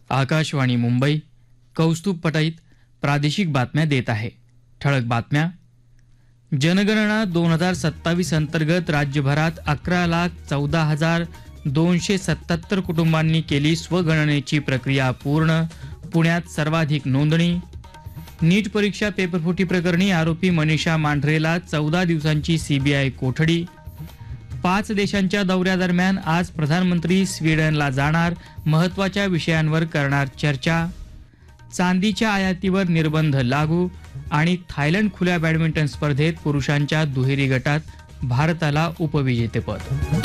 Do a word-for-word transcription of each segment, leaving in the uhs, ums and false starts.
आकाशवाणी मुंबई कौस्तुभ पटाईत प्रादेशिक बातम्या देत आहे. ठळक बातम्या. जनगणना दोन हजार सत्तावीस अंतर्गत राज्यभरात अकरा लाख चौदा हजार दोनशे सत्याहत्तर कुटुंबांनी केली स्वगणनेची प्रक्रिया पूर्ण. पुण्यात सर्वाधिक नोंदणी. नीट परीक्षा पेपरफुटी प्रकरणी आरोपी मनीषा मांढरेला चौदा दिवसांची सीबीआय कोठडी. पाच देशांच्या दौऱ्यादरम्यान आज प्रधानमंत्री स्वीडनला जाणार. महत्त्वाच्या विषयांवर करणार चर्चा. चांदीच्या आयातीवर निर्बंध लागू. आणि थायलंड खुल्या बॅडमिंटन स्पर्धेत पुरुषांच्या दुहेरी गटात भारताला उपविजेतेपद.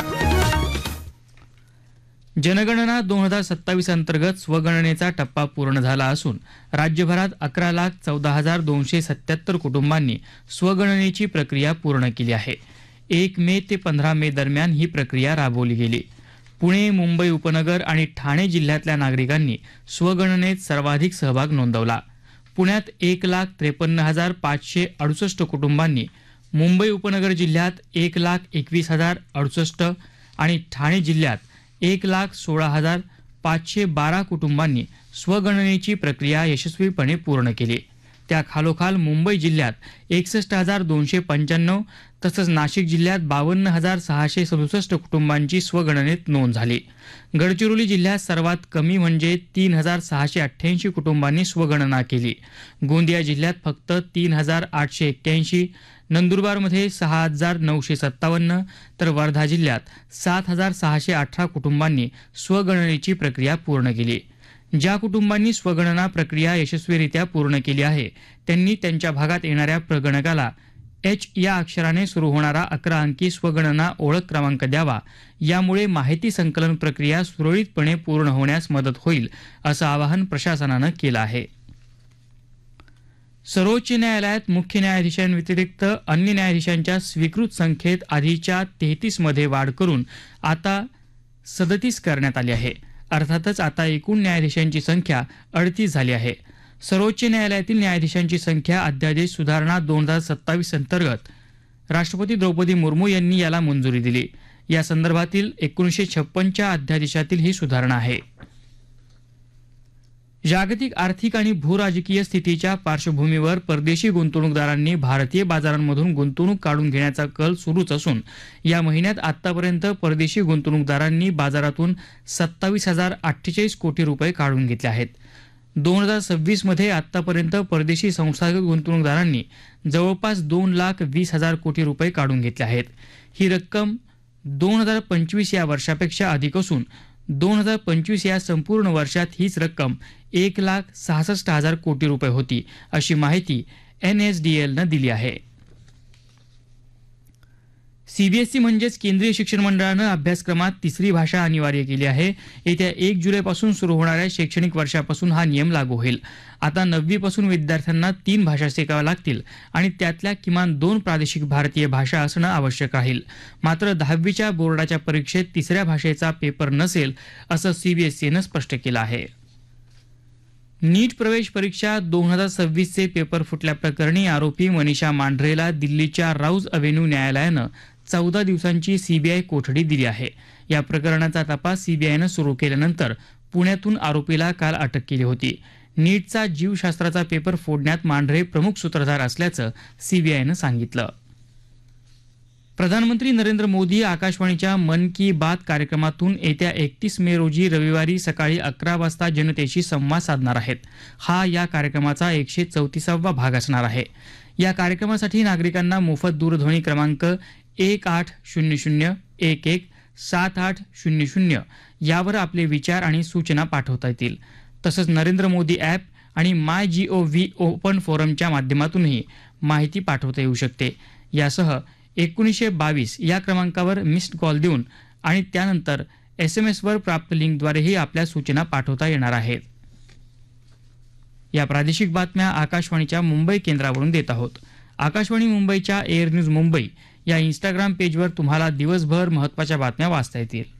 जनगणना दोन हजार सत्तावीस अंतर्गत स्वगणनेचा टप्पा पूर्ण झाला असून राज्यभरात अकरा लाख चौदा हजार दोनशे सत्याहत्तर कुटुंबांनी स्वगणनेची प्रक्रिया पूर्ण केली आहे. एक मे ते पंधरा मे दरम्यान ही प्रक्रिया राबवली गेली. पुणे, मुंबई उपनगर आणि ठाणे जिल्ह्यातल्या नागरिकांनी स्वगणनेत सर्वाधिक सहभाग नोंदवला. पुण्यात एक लाख त्रेपन्न हजार पाचशे अडुसष्ट कुटुंबांनी, मुंबई उपनगर जिल्ह्यात एक लाख एकवीस हजार अडुसष्ट आणि ठाणे जिल्ह्यात एक लाख सोळा हजार पाचशे बारा कुटुंबांनी स्वगणनेची प्रक्रिया यशस्वीपणे पूर्ण केली. त्या खालोखाल मुंबई जिल्ह्यात एकसष्ट हजार दोनशे पंच्याण्णव तसंच नाशिक जिल्ह्यात बावन्न हजार सहाशे सदुसष्ट कुटुंबांची स्वगणनेत नोंद झाली. गडचिरोली जिल्ह्यात सर्वात कमी म्हणजे तीन हजार सहाशे अठ्ठ्याऐंशी कुटुंबांनी स्वगणना केली. गोंदिया जिल्ह्यात फक्त तीन हजार आठशे एक्क्याऐंशी, नंदुरबारमध्ये सहा हजार नऊशे सत्तावन्न तर वर्धा जिल्ह्यात सात हजार सहाशे अठरा कुटुंबांनी स्वगणनेची प्रक्रिया पूर्ण केली. ज्या कुटुंबांनी स्वगणना प्रक्रिया यशस्वीरित्या पूर्ण केली आहे त्यांनी त्यांच्या भागात येणाऱ्या प्रगणकाला एच या अक्षराने सुरू होणारा अकरा अंकी स्वगणना ओळख क्रमांक द्यावा. यामुळे माहिती संकलन प्रक्रिया सुरळीतपणे पूर्ण होण्यास मदत होईल असं आवाहन प्रशासनानं केलं आहे. सर्वोच्च न्यायालयात मुख्य न्यायाधीशांव्यतिरिक्त अन्य न्यायाधीशांच्या स्वीकृत संख्येत आधीच्या तेहतीस मध्ये वाढ करून आता सदतीस करण्यात आली आहे. अर्थातच आता एकूण न्यायाधीशांची संख्या अडतीस झाली आहे. सर्वोच्च न्यायालयातील न्यायाधीशांची संख्या अध्यादेश सुधारणा दोन हजार सत्तावीस अंतर्गत राष्ट्रपती द्रौपदी मुर्मू यांनी याला मंजुरी दिली. या संदर्भातील एकोणीसशे छप्पनच्या अध्यादेशातील ही सुधारणा आहे. जागतिक आर्थिक आणि भूराजकीय स्थितीच्या पार्श्वभूमीवर परदेशी गुंतवणूकदारांनी भारतीय बाजारांमधून गुंतवणूक काढून घेण्याचा कल सुरूच असून या महिन्यात आतापर्यंत परदेशी गुंतवणूकदारांनी बाजारातून सत्तावीस हजार अठ्ठेचाळीस कोटी रुपये काढून घेतले आहेत. दोन हजार सव्वीस मध्ये आतापर्यंत परदेशी संस्थागत गुंतवणूकदारांनी जवळपास दोन लाख वीस हजार कोटी रुपये काढून घेतले आहेत. ही रक्कम दोन हजार पंचवीस या वर्षापेक्षा अधिक असून दोन हजार पंचवीस या संपूर्ण वर्षात हीच रक्कम एक लाख सहासष्ट हजार कोटी रुपये होती, अशी माहिती एन एस डी एलनं दिली आहे. सीबीएसई म्हणजेच केंद्रीय शिक्षण मंडळानं अभ्यासक्रमात तिसरी भाषा अनिवार्य केली आहे. येत्या एक जुलैपासून सुरू होणाऱ्या शैक्षणिक वर्षापासून हा नियम लागू होईल. आता नववीपासून विद्यार्थ्यांना तीन भाषा शिकाव्या लागतील आणि त्यातल्या किमान दोन प्रादेशिक भारतीय भाषा असणं आवश्यक राहील. मात्र दहावीच्या बोर्डाच्या परीक्षेत तिसऱ्या भाषेचा पेपर नसेल असं सीबीएसईनं स्पष्ट केलं आहे. नीट प्रवेश परीक्षा दोन हजार सव्वीसचे पेपर फुटल्याप्रकरणी आरोपी मनीषा मांढरेला दिल्लीच्या राऊज अव्हेन्यू न्यायालयानं चौदा दिवसांची सीबीआय कोठडी दिली आहे. या प्रकरणाचा तपास सीबीआयनं सुरू केल्यानंतर पुण्यातून आरोपीला काल अटक केली होती. नीटचा जीवशास्त्राचा पेपर फोडण्यात मांढरे प्रमुख सूत्रधार असल्याचं सीबीआयनं सांगितलं. प्रधानमंत्री नरेंद्र मोदी आकाशवाणीच्या मन की बात कार्यक्रमातून येत्या एकतीस मे रोजी रविवारी सकाळी अकरा वाजता जनतेशी संवाद साधणार आहेत. हा या कार्यक्रमाचा एकशे चौतीसावा भाग असणार आहे. या कार्यक्रमासाठी नागरिकांना मोफत दूरध्वनी क्रमांक एक आठ शून्य शून्य एक एक सात आठ शून्य शून्य यावर आपले विचार आणि सूचना पाठवता येतील. तसंच नरेंद्र मोदी ॲप आणि माय जी ओ व्ही ओपन फोरमच्या माध्यमातूनही माहिती पाठवता येऊ शकते. यासह एकोणीसशे बावीस या क्रमांकावर मिस्ड कॉल देऊन आणि त्यानंतर एस एम एसवर प्राप्त लिंकद्वारेही आपल्या सूचना पाठवता येणार आहेत. या प्रादेशिक बातम्या आकाशवाणीच्या मुंबई केंद्रावरून देत आहोत. आकाशवाणी मुंबईच्या एअर न्यूज मुंबई या इंस्टाग्राम पेजवर तुम्हाला दिवसभर महत्त्वाच्या बातम्या वाचता येतील.